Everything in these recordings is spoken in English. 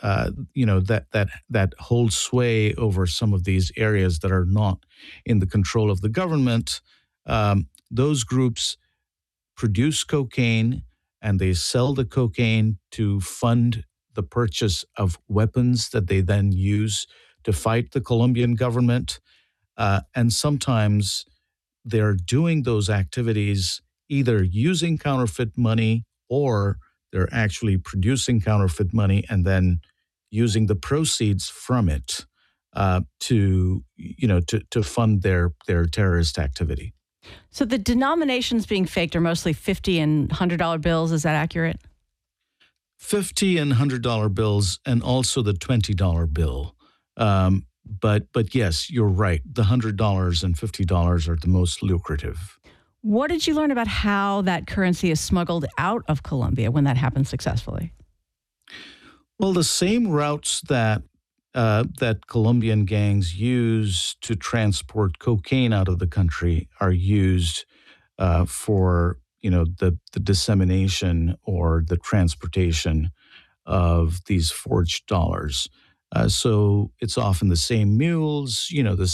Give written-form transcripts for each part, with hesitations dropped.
that hold sway over some of these areas that are not in the control of the government. Those groups produce cocaine and they sell the cocaine to fund the purchase of weapons that they then use to fight the Colombian government. And sometimes they're doing those activities either using counterfeit money or they're actually producing counterfeit money and then using the proceeds from it to fund their terrorist activity. So the denominations being faked are mostly 50 and $100 bills. Is that accurate? 50 and $100 bills and also the $20 bill. But yes, you're right. The $100 and $50 are the most lucrative. What did you learn about how that currency is smuggled out of Colombia when that happens successfully? Well, the same routes that Colombian gangs use to transport cocaine out of the country are used for the dissemination or the transportation of these forged dollars. So it's often the same mules,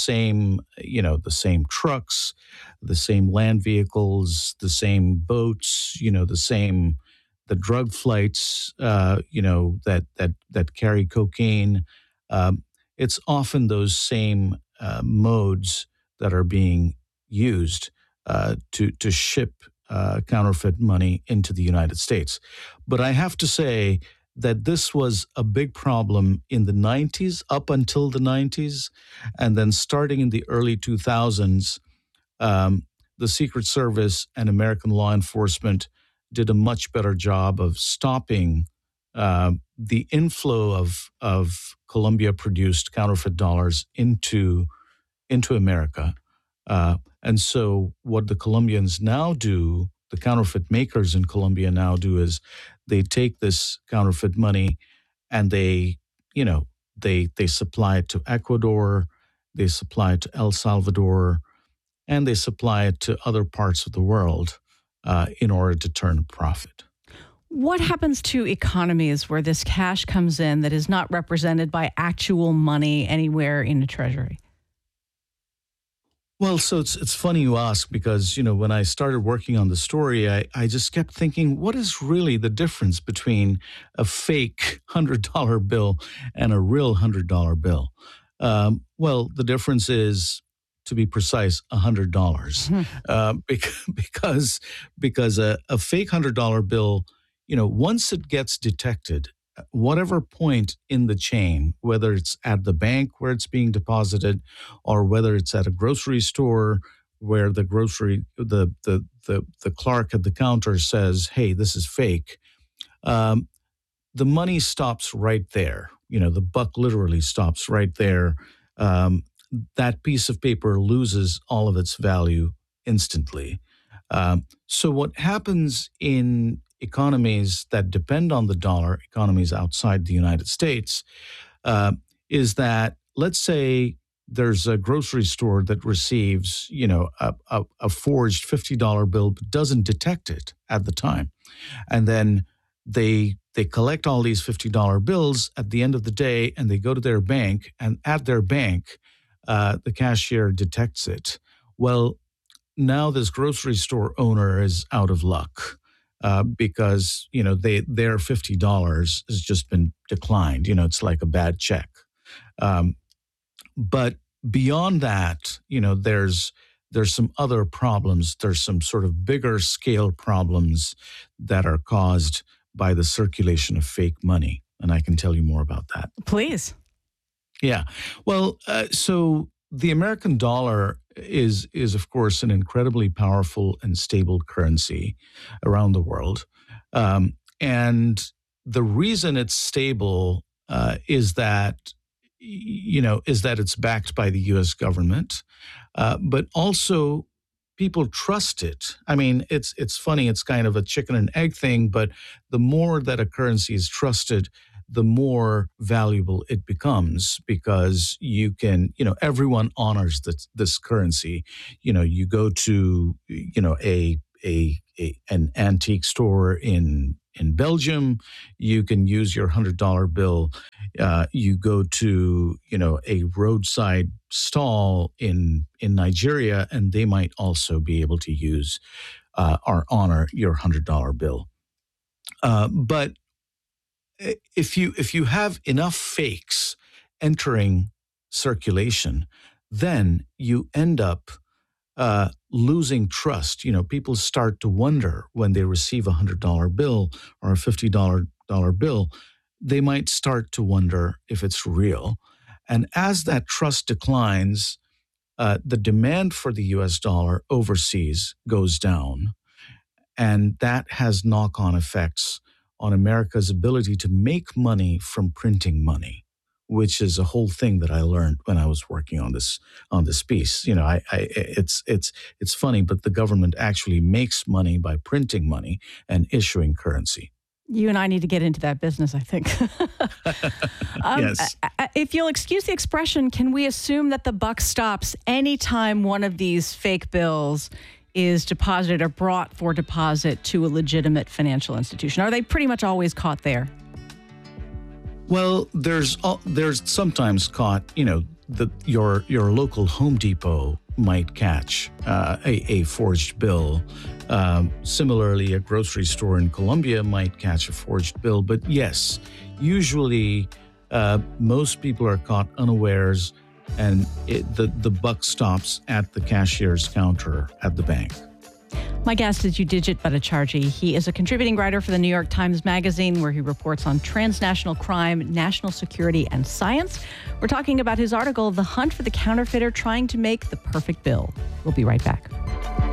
the same trucks, the same land vehicles, the same boats, the drug flights, that carry cocaine. It's often those same modes that are being used to ship counterfeit money into the United States. But I have to say that this was a big problem in the 90s, up until the 90s, and then starting in the early 2000s, the Secret Service and American law enforcement did a much better job of stopping the inflow of Colombia-produced counterfeit dollars into America. And so what the Colombians now do, the counterfeit makers in Colombia now do, is they take this counterfeit money and they supply it to Ecuador, they supply it to El Salvador, and they supply it to other parts of the world in order to turn a profit. What happens to economies where this cash comes in that is not represented by actual money anywhere in the treasury? Well, so it's funny you ask because, when I started working on the story, I just kept thinking, what is really the difference between a fake $100 bill and a real $100 bill? Well, the difference is, to be precise, $100. Because a fake $100 bill, once it gets detected, whatever point in the chain, whether it's at the bank where it's being deposited, or whether it's at a grocery store where the clerk at the counter says, "Hey, this is fake," the money stops right there. The buck literally stops right there. That piece of paper loses all of its value instantly. So what happens in economies that depend on the dollar, economies outside the United States, is that, let's say there's a grocery store that receives, a forged $50 bill but doesn't detect it at the time. And then they collect all these $50 bills at the end of the day and they go to their bank, and at their bank, the cashier detects it. Well, now this grocery store owner is out of luck. Because their $50 has just been declined. It's like a bad check. But beyond that, there's some other problems. There's some sort of bigger scale problems that are caused by the circulation of fake money, and I can tell you more about that. Please. Yeah. Well, so the American dollar is of course an incredibly powerful and stable currency around the world, and the reason it's stable is that it's backed by the U.S. government, but also people trust it. I mean, it's funny. It's kind of a chicken and egg thing, but the more that a currency is trusted, the more valuable it becomes, because you can, everyone honors this currency. You go to, an antique store in in Belgium. You can use your $100 bill. You go to, a roadside stall in Nigeria, and they might also be able to use or honor your $100 bill. But if you have enough fakes entering circulation, then you end up losing trust. People start to wonder when they receive a $100 bill or a $50 bill, they might start to wonder if it's real. And as that trust declines, the demand for the US dollar overseas goes down. And that has knock-on effects on America's ability to make money from printing money, which is a whole thing that I learned when I was working on this piece. It's funny, but the government actually makes money by printing money and issuing currency. You and I need to get into that business, I think. Yes. If you'll excuse the expression, can we assume that the buck stops anytime one of these fake bills is deposited or brought for deposit to a legitimate financial institution? Are they pretty much always caught there? Well, there's sometimes caught, your local Home Depot might catch a forged bill. Similarly, a grocery store in Colombia might catch a forged bill. But yes, usually most people are caught unawares, and the buck stops at the cashier's counter at the bank. My guest is Udijit Bhattacharjee. He is a contributing writer for the New York Times Magazine, where he reports on transnational crime, national security, and science. We're talking about his article, The Hunt for the Counterfeiter Trying to Make the Perfect Bill. We'll be right back.